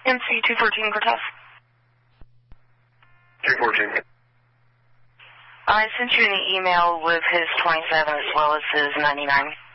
MC 214 Cortez. 214. I sent you an email with his 27 as well as his 99.